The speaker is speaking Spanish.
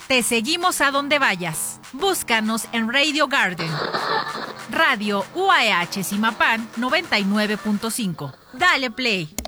Te seguimos a donde vayas. Búscanos en Radio Garden. Radio UAH Zimapán 99.5. Dale play.